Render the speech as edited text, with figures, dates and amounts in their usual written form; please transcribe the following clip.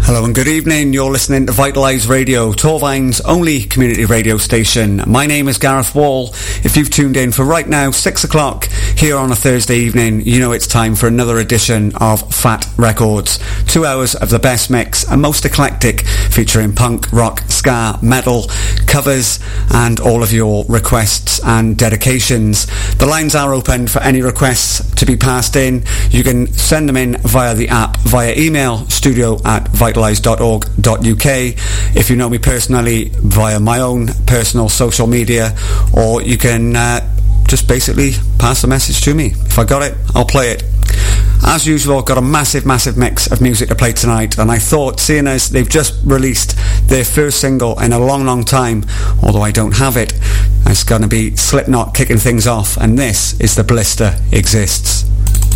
Hello and good evening. You're listening to Vitalise Radio, Torvine's only community radio station. My name is Gareth Wall. If you've tuned in for right now, 6 o'clock here on a Thursday evening, you know it's time for another edition of Fat Records. 2 hours of the best mix and most eclectic, featuring punk, rock, ska, metal, covers and all of your requests and dedications. The lines are open for any requests to be passed in. You can send them in via the app, via email, studio@vitalise.org.uk. If you know me personally, via my own personal social media, or you can just basically pass the message to me. If I got it, I'll play it. As usual, I've got a massive mix of music to play tonight, and I thought, seeing as they've just released their first single in a long time, although I don't have it, it's going to be Slipknot kicking things off, and this is The Blister Exists.